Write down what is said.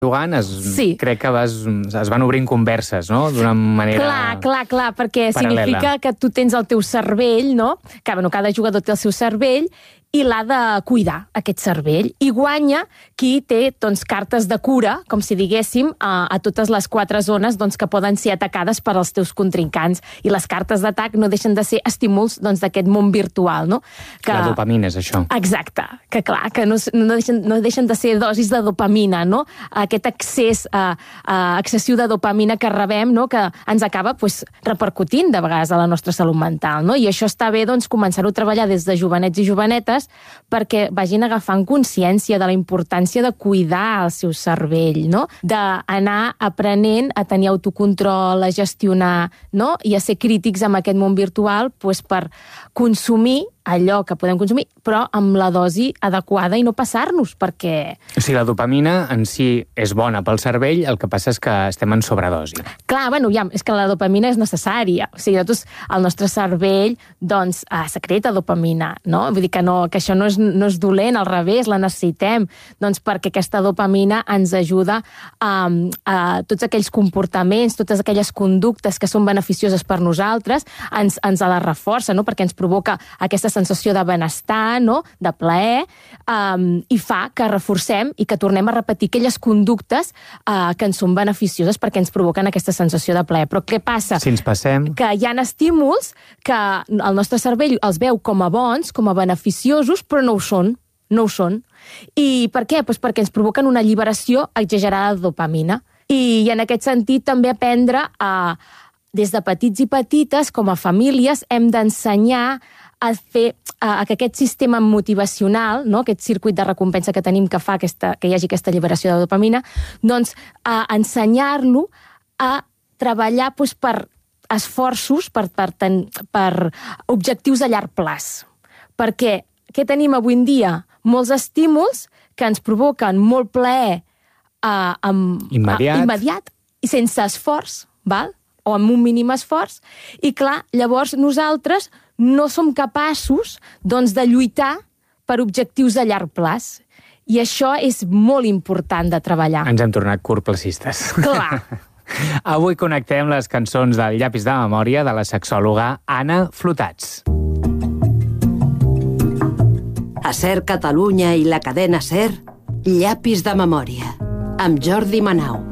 jugant, crec que es van obrint converses, no? D'una manera Clar, perquè paral·lela. significa que tu tens el teu cervell, no? Que, cada jugador té el seu cervell i l'ha de cuidar, aquest cervell. I guanya qui té cartes de cura, com si diguéssim, a totes les 4 zones que poden ser atacades per als teus contrincants. I les cartes d'atac no deixen de ser estímuls d'aquest món virtual, no? La dopamina és això. Exacte, que clar, que no deixen de ser dosis de dopamina, no? Aquest accés excessiu de dopamina que rebem, no? Que ens acaba repercutint de vegades a la nostra salut mental, no? I això està bé començar-ho a treballar des de jovenets i jovenetes perquè vagin agafant consciència de la importància de cuidar el seu cervell, no? D'anar aprenent a tenir autocontrol, a gestionar, no? I a ser crítics amb aquest món virtual per consumir allò que podem consumir, però amb la dosi adequada i no passar-nos, perquè... O sigui, la dopamina en si és bona pel cervell, el que passa és que estem en sobredosi. Clar, és que la dopamina és necessària. O sigui, nosaltres, el nostre cervell, secreta dopamina, no? Vull dir que això no és dolent, al revés, la necessitem, perquè aquesta dopamina ens ajuda a tots aquells comportaments, totes aquelles conductes que són beneficioses per nosaltres, ens la reforça, no? Perquè ens provoca aquesta sensació de benestar, no? De plaer, i fa que reforcem i que tornem a repetir aquelles conductes que ens són beneficioses perquè ens provoquen aquesta sensació de plaer. Però què passa? Si ens passem... Que hi ha estímuls que el nostre cervell els veu com a bons, com a beneficiosos, però no ho són. No ho són. I per què? Perquè ens provoquen una alliberació exagerada de dopamina. I en aquest sentit també aprendre des de petits i petites, com a famílies, hem d'ensenyar a fer que aquest sistema motivacional, no? Aquest circuit de recompensa que tenim que fa que hi hagi aquesta alliberació de dopamina, a ensenyar-lo a treballar per esforços, per objectius a llarg plaç. Perquè què tenim avui en dia? Molts estímuls que ens provoquen molt plaer immediat i sense esforç, val? O amb un mínim esforç, i clar, llavors nosaltres no som capaços de lluitar per objectius a llarg plaç. I això és molt important de treballar. Ens hem tornat curtplacistes. Clar. Avui connectem les cançons del Llapis de Memòria de la sexòloga Anna Flotats. A SER Catalunya i la cadena SER, Llapis de Memòria, amb Jordi Manau.